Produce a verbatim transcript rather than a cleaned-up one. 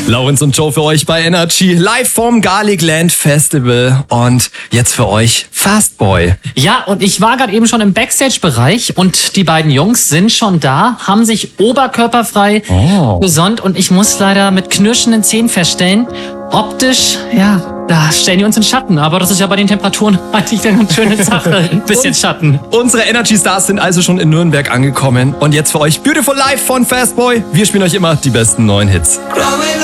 Laurenz und Joe für euch bei Energy, live vom Garlic Land Festival. Und jetzt für euch Fastboy. Ja, und ich war gerade eben schon im Backstage-Bereich und die beiden Jungs sind schon da, haben sich oberkörperfrei Oh. gesonnt und ich muss leider mit knirschenden Zähnen feststellen, optisch, ja, da stellen die uns in Schatten. Aber das ist ja bei den Temperaturen eigentlich eine schöne Sache. Ein bisschen Schatten. Unsere Energy Stars sind also schon in Nürnberg angekommen. Und jetzt für euch Beautiful Life von Fastboy. Wir spielen euch immer die besten neuen Hits.